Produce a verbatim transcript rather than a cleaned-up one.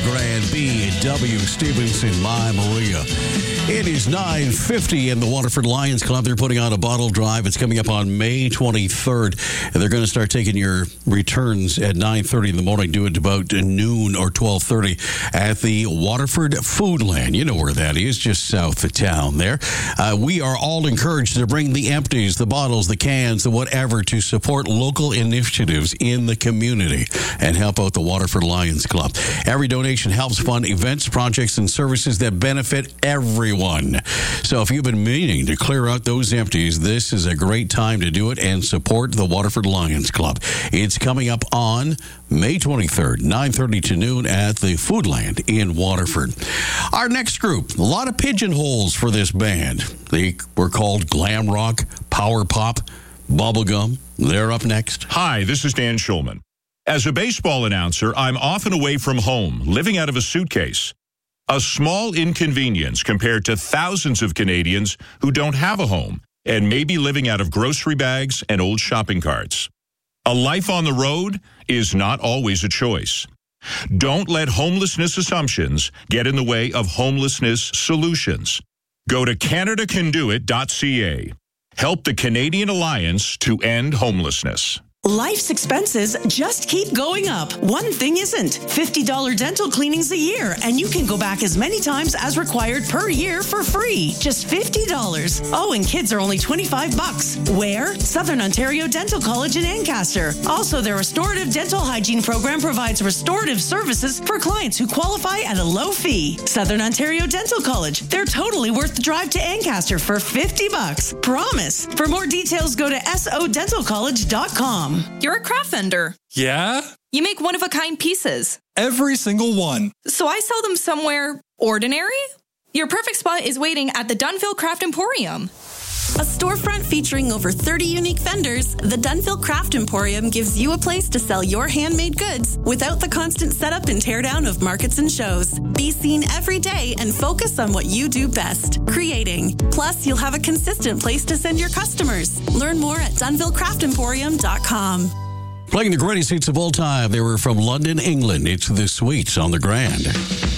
Grand B W Stevenson, my Maria. It is nine fifty in the Waterford Lions Club. They're putting on a bottle drive. It's coming up on May twenty-third. And they're going to start taking your returns at nine thirty in the morning, do it about noon or twelve thirty at the Waterford Foodland. You know where that is, just south of town there. Uh, we are all encouraged to bring the empties, the bottles, the cans, the whatever to support local initiatives in the community and help out the Waterford Lions Club. Every donation helps fund events, projects, and services that benefit everyone. So if you've been meaning to clear out those empties, this is a great time to do it and support the Waterford Lions Club. It's coming up on May twenty-third, nine thirty to noon at the Foodland in Waterford. Our next group, a lot of pigeonholes for this band. They were called glam rock, power pop, bubblegum. They're up next. Hi, this is Dan Schulman. As a baseball announcer, I'm often away from home, living out of a suitcase. A small inconvenience compared to thousands of Canadians who don't have a home and may be living out of grocery bags and old shopping carts. A life on the road is not always a choice. Don't let homelessness assumptions get in the way of homelessness solutions. Go to canada can do it dot c a. Help the Canadian Alliance to End Homelessness. Life's expenses just keep going up. One thing isn't. fifty dollars dental cleanings a year, and you can go back as many times as required per year for free. Just fifty dollars. Oh, and kids are only twenty-five bucks. Where? Southern Ontario Dental College in Ancaster. Also, their restorative dental hygiene program provides restorative services for clients who qualify at a low fee. Southern Ontario Dental College. They're totally worth the drive to Ancaster for fifty bucks. Promise. For more details, go to s o dental college dot com. You're a craft vendor. Yeah? You make one-of-a-kind pieces. Every single one. So I sell them somewhere ordinary? Your perfect spot is waiting at the Dunville Craft Emporium. A storefront featuring over thirty unique vendors, the Dunville Craft Emporium gives you a place to sell your handmade goods without the constant setup and teardown of markets and shows. Be seen every day and focus on what you do best, creating. Plus, you'll have a consistent place to send your customers. Learn more at dunville craft emporium dot com. Playing the greatest hits of all time, they were from London, England. It's the Sweets on the Grand.